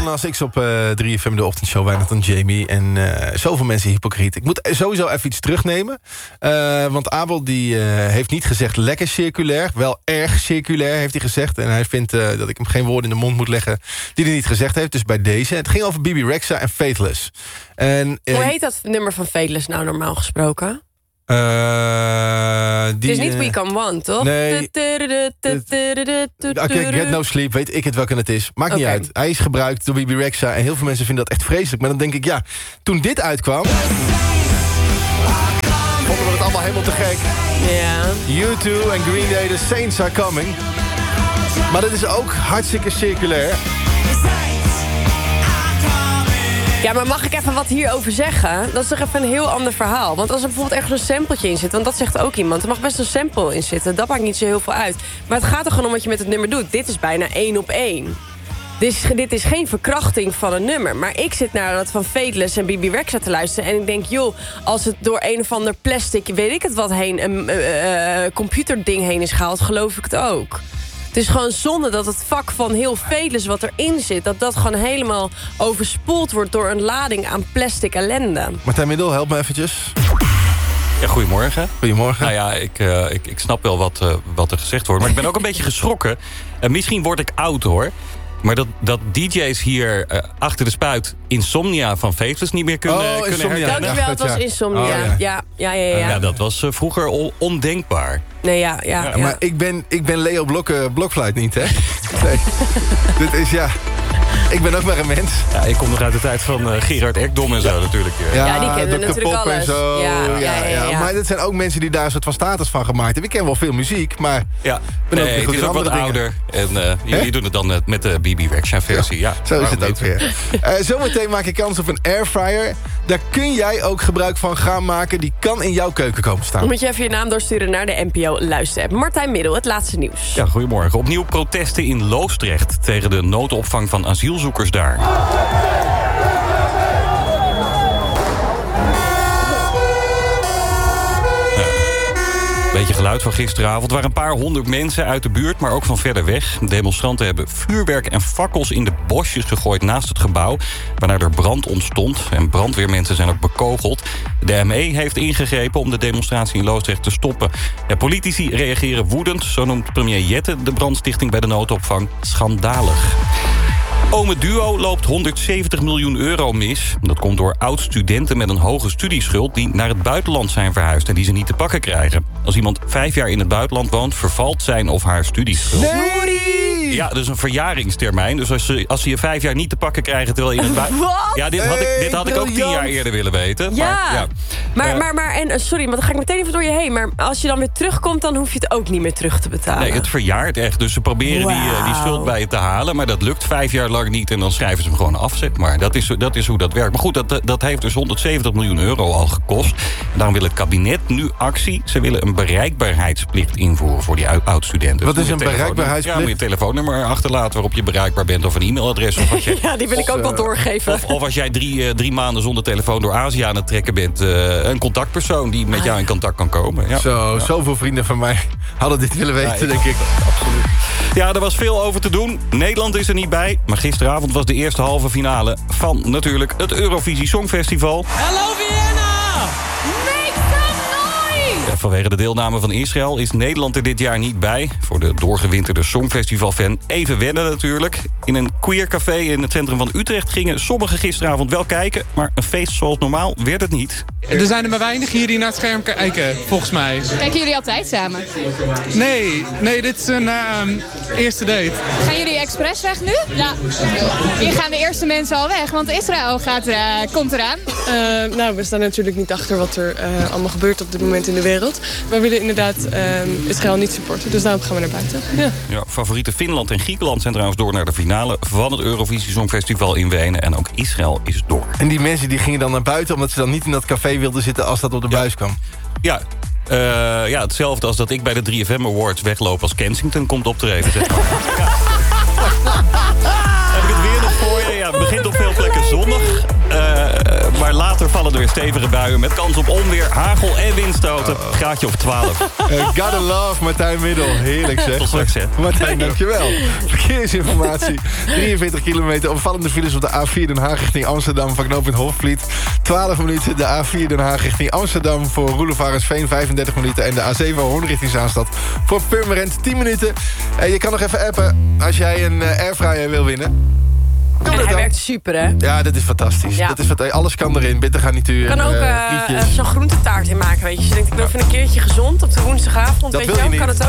Lil Nas X op 3FM de ochtendshow. Weinig dan Jamie. En zoveel mensen hypocriet. Ik moet sowieso even iets terugnemen. Want Abel die heeft niet gezegd lekker circulair. Wel erg circulair heeft hij gezegd. En hij vindt dat ik hem geen woorden in de mond moet leggen die hij niet gezegd heeft. Dus bij deze. Het ging over Bibi Rexha en Faithless. En, hoe heet dat nummer van Faithless nou normaal gesproken? Het is niet We Come One, toch? Nee. Get No Sleep, weet ik het welke het is. Maakt niet uit. Hij is gebruikt door Bibi Rexha en heel veel mensen vinden dat echt vreselijk. Maar dan denk ik, ja, toen dit uitkwam, vonden we het allemaal helemaal te gek. Ja. U2 en Green Day, The Saints Are Coming. Maar dat is ook hartstikke circulair. Ja, maar mag ik even wat hierover zeggen? Dat is toch even een heel ander verhaal. Want als er bijvoorbeeld ergens een sampletje in zit... want dat zegt ook iemand, er mag best een sample in zitten. Dat maakt niet zo heel veel uit. Maar het gaat er gewoon om wat je met het nummer doet. Dit is bijna 1 op 1. Dit is geen verkrachting van een nummer. Maar ik zit naar dat van Faithless en Bibi Rexha te luisteren... en ik denk, joh, als het door een of ander plastic... weet ik het wat heen, een computerding heen is gehaald... geloof ik het ook. Het is gewoon zonde dat het vak van heel Faithless wat erin zit... dat gewoon helemaal overspoeld wordt door een lading aan plastic ellende. Martijn Middel, help me eventjes. Ja, Goedemorgen. Goedemorgen. Nou ja, ik snap wel wat er gezegd wordt. Maar ik ben ook een beetje geschrokken. Misschien word ik oud, hoor. Maar dat DJ's hier achter de spuit Insomnia van Faithless niet meer kunnen herkennen. Dankjewel, het was Insomnia. Ja. Dat was vroeger ondenkbaar. Nee, ja. Maar ik ben Leo Blokfluit niet, hè? Nee. Dit is, ik ben ook maar een mens. Ja, ik kom nog uit de tijd van Gerard Ekdom en zo natuurlijk. Ja, die kennen we natuurlijk alles. En zo. Ja. Maar dit zijn ook mensen die daar een soort van status van gemaakt hebben. Ik ken wel veel muziek, maar... het is ook wat ouder. En jullie doen het dan met de Bibi Rexha versie. Ja, zo is het ook weer. Zometeen maak je kans op een airfryer. Daar kun jij ook gebruik van gaan maken. Die kan in jouw keuken komen staan. Dan moet je even je naam doorsturen naar de NPO Luisterapp. Martijn Middel, het laatste nieuws. Ja, goedemorgen. Opnieuw protesten in Loosdrecht tegen de noodopvang van asielzoekers daar. Beetje geluid van gisteravond. Er waren een paar honderd mensen uit de buurt, maar ook van verder weg. Demonstranten hebben vuurwerk en fakkels in de bosjes gegooid naast het gebouw, waarna er brand ontstond. En brandweermensen zijn ook bekogeld. De ME heeft ingegrepen om de demonstratie in Loosdrecht te stoppen. Ja, politici reageren woedend. Zo noemt premier Jette de brandstichting bij de noodopvang schandalig. Ome Duo loopt 170 miljoen euro mis. Dat komt door oud-studenten met een hoge studieschuld die naar het buitenland zijn verhuisd en die ze niet te pakken krijgen. Als iemand 5 jaar in het buitenland woont, vervalt zijn of haar studieschuld. Nee! Ja, dat is een verjaringstermijn. Dus als ze je 5 jaar niet te pakken krijgen terwijl je in het buitenland... Ja, dit had ik ook 10 jaar eerder willen weten. Maar sorry, maar dan ga ik meteen even door je heen. Maar als je dan weer terugkomt, dan hoef je het ook niet meer terug te betalen. Nee, het verjaart echt. Dus ze proberen die schuld bij je te halen. Maar dat lukt 5 jaar lang niet en dan schrijven ze hem gewoon af, zeg maar. Dat is hoe dat werkt. Maar goed, dat heeft dus 170 miljoen euro al gekost. En daarom wil het kabinet nu actie. Ze willen een bereikbaarheidsplicht invoeren voor die oud-studenten. Wat is een bereikbaarheidsplicht? Ja, moet je telefoonnummer achterlaten waarop je bereikbaar bent of een e-mailadres. Of als je, ja, die wil ik ook wel doorgeven. Of als jij 3 maanden zonder telefoon door Azië aan het trekken bent, een contactpersoon die met jou in contact kan komen. Ja. Zoveel vrienden van mij hadden dit willen weten, denk ik. Absoluut. Ja, er was veel over te doen. Nederland is er niet bij. Maar gisteravond was de eerste halve finale van natuurlijk het Eurovisie Songfestival. Hallo Vienna! Make some noise! Ja, vanwege de deelname van Israël is Nederland er dit jaar niet bij. Voor de doorgewinterde Songfestival-fan even wennen natuurlijk. In een queercafé in het centrum van Utrecht gingen sommigen gisteravond wel kijken. Maar een feest zoals normaal werd het niet. Er zijn er maar weinig hier die naar het scherm kijken, volgens mij. Kijken jullie altijd samen? Nee, dit is een eerste date. Gaan jullie expres weg nu? Ja. Hier gaan de eerste mensen al weg, want Israël komt eraan. We staan natuurlijk niet achter wat er allemaal gebeurt op dit moment in de wereld. We willen inderdaad Israël niet supporten, dus daarom gaan we naar buiten. Ja, favoriete Finland en Griekenland zijn trouwens door naar de finale van het Eurovisie Songfestival in Wenen. En ook Israël is door. En die mensen die gingen dan naar buiten omdat ze dan niet in dat café wilden zitten als dat op de buis kwam? Ja. Hetzelfde als dat ik bij de 3FM Awards wegloop als Kensington komt optreden. Zeg maar. Heb ik het weer nog voor je? Ja, het begint op veel plekken zonnig. Maar later valt vallen er weer stevige buien met kans op onweer, hagel en windstoten. Graadje of 12. Gotta love, Martijn Middel. Heerlijk zeg. Tot straks, hè. Martijn, dankjewel. Verkeersinformatie. 43 kilometer. Opvallende files op de A4 Den Haag richting Amsterdam van knooppunt Hofvliet. 12 minuten. De A4 Den Haag richting Amsterdam voor Roelofarensveen 35 minuten. En de A7 Hoorn richting Zaanstad voor Purmerend 10 minuten. Je kan nog even appen als jij een airfryer wil winnen. En hij werkt super, hè? Ja, dat is fantastisch. Ja. Dat is alles kan erin. Bittergarnituur. Je kan ook zo'n groentetaart in maken, weet je. Dus je denkt, ik wil even een keertje gezond op de woensdagavond. Dat weet wil je je ook, niet. kan het ook.